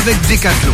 avec Decathlon.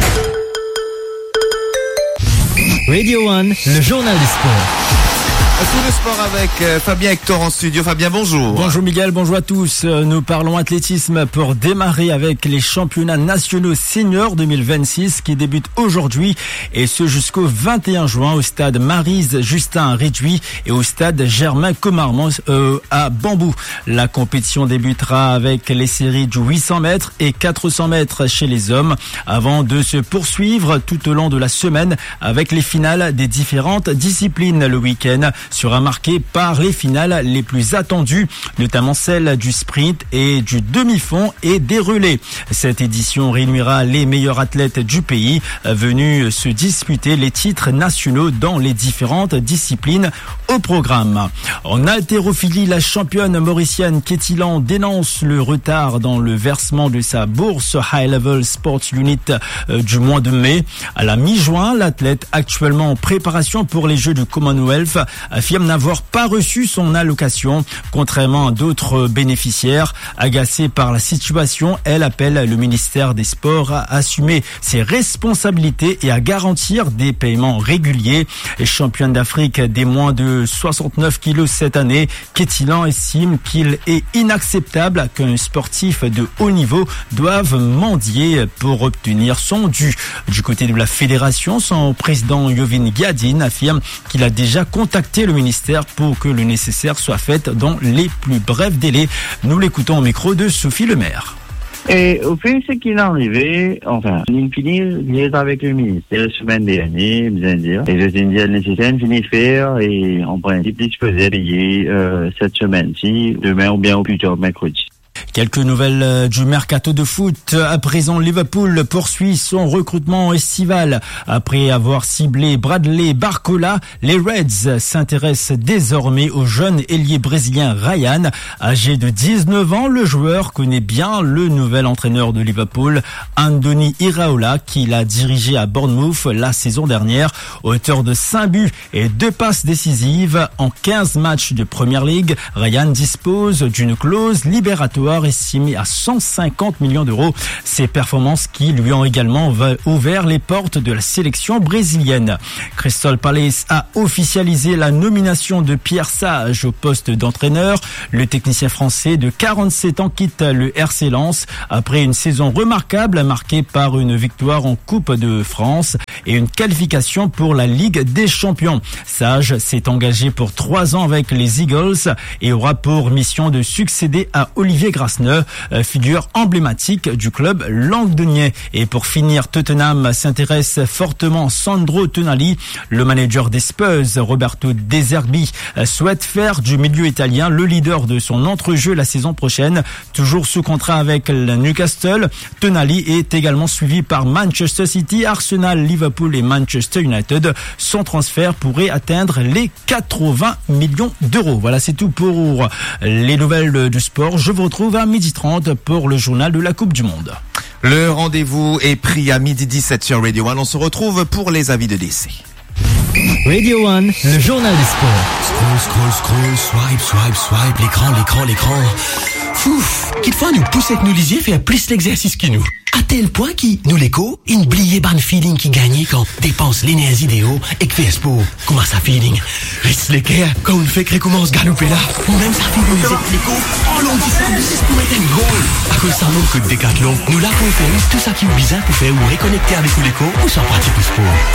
Radio One, le journal du sport. Tout le sport avec Fabien Hector en studio. Fabien, bonjour. Bonjour Miguel, bonjour à tous. Nous parlons athlétisme pour démarrer avec les championnats nationaux seniors 2026 qui débutent aujourd'hui et ce jusqu'au 21 juin au stade Maryse Justin Réduit et au stade Germain Comarmont à Bambou. La compétition débutera avec les séries du 800 mètres et 400 mètres chez les hommes avant de se poursuivre tout au long de la semaine avec les finales des différentes disciplines le week-end sera marqué par les finales les plus attendues, notamment celle du sprint et du demi-fond et des relais. Cette édition réunira les meilleurs athlètes du pays venus se disputer les titres nationaux dans les différentes disciplines au programme. En haltérophilie, la championne mauricienne Katie Lang dénonce le retard dans le versement de sa bourse High Level Sports Unit du mois de mai. À la mi-juin, l'athlète actuellement en préparation pour les Jeux du Commonwealth affirme n'avoir pas reçu son allocation, contrairement à d'autres bénéficiaires. Agacée par la situation, elle appelle le ministère des Sports à assumer ses responsabilités et à garantir des paiements réguliers. Championne d'Afrique des moins de 69 kilos cette année, Katie Lang estime qu'il est inacceptable qu'un sportif de haut niveau doive mendier pour obtenir son dû. Du côté de la fédération, son président Yovin Guiadine affirme qu'il a déjà contacté le ministère pour que le nécessaire soit fait dans les plus brefs délais. Nous l'écoutons au micro de Sophie Lemaire. Et au fait, c'est qu'il est arrivé, enfin, il finit, il est avec le ministère la semaine dernière, bien dire. Et je dis le nécessaire, il finit de faire, et en principe, il se faisait payer, cette semaine-ci, demain ou bien au plus tard, mercredi. Quelques nouvelles du mercato de foot. À présent, Liverpool poursuit son recrutement estival. Après avoir ciblé Bradley Barcola, les Reds s'intéressent désormais au jeune ailier brésilien Ryan. Âgé de 19 ans, le joueur connaît bien le nouvel entraîneur de Liverpool, Andoni Iraola, qui l'a dirigé à Bournemouth la saison dernière. Auteur de 5 buts et 2 passes décisives en 15 matchs de Premier League, Ryan dispose d'une clause libératoire estimé à 150 millions d'euros. Ces performances qui lui ont également ouvert les portes de la sélection brésilienne. Crystal Palace a officialisé la nomination de Pierre Sage au poste d'entraîneur. Le technicien français de 47 ans quitte le RC Lens après une saison remarquable marquée par une victoire en Coupe de France et une qualification pour la Ligue des Champions. Sage s'est engagé pour 3 ans avec les Eagles et aura pour mission de succéder à Olivier Grasneux, figure emblématique du club londonien. Et pour finir, Tottenham s'intéresse fortement à Sandro Tonali. Le manager des Spurs, Roberto De Zerbi, souhaite faire du milieu italien le leader de son entrejeu la saison prochaine. Toujours sous contrat avec le Newcastle, Tonali est également suivi par Manchester City, Arsenal, Liverpool et Manchester United. Son transfert pourrait atteindre les 80 millions d'euros. Voilà, c'est tout pour les nouvelles du sport. Je vous retrouve à 12h30 pour le journal de la Coupe du Monde. Le rendez-vous est pris à 12h17 sur Radio One. On se retrouve pour les avis de décès. Radio One, le journal du sport. Scroll, swipe, l'écran. Fouf, quelquefois nous pousse avec nos lisiers faire plus l'exercice que nous. À tel point qu'il nous l'écho, une bliée ban feeling qui gagne quand dépense l'énergie d'Eo et que fait sport. Comment ça feeling? Reste l'équerre quand on fait qu'il recommence galoper là. Ou même ça fait nous l'écho. Oh l'on dit ça, c'est pour mettre un goal. À cause ça manque que de Decathlon, nous là pour faire tout ça qui est bizarre pour faire ou réconnecter avec l'écho ou sans pratique du sport.